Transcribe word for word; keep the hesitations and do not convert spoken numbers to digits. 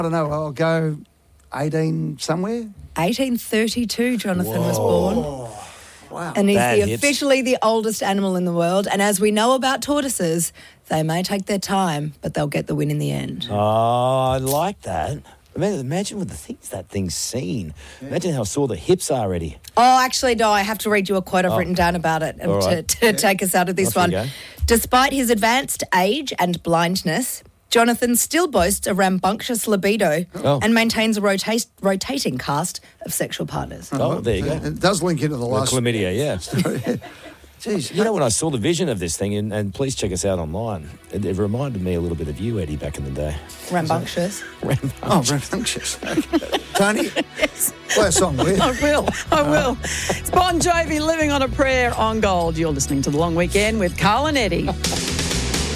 I don't know, I'll go eighteen somewhere. eighteen thirty-two, Jonathan was born. Wow. And he's Bad the, hits. officially the oldest animal in the world. And as we know about tortoises, they may take their time, but they'll get the win in the end. Oh, I like that. Imagine, imagine what the things that thing's seen. Imagine how sore the hips are already. Oh, actually, no, I have to read you a quote I've Oh. written down about it and All to, right. to Yeah. take us out of this Off one. you go. Despite his advanced age and blindness, Jonathan still boasts a rambunctious libido Oh. and maintains a rota- rotating cast of sexual partners. Oh, there you go. It does link into the The last... chlamydia, yeah. Jeez, You know, when I saw the vision of this thing, and, and please check us out online, it, it reminded me a little bit of you, Eddie, back in the day. Rambunctious. Oh, rambunctious. Okay. Tony, Yes. play a song, will you? I will. I will. It's Bon Jovi, Living on a Prayer on Gold. You're listening to The Long Weekend with Carl and Eddie.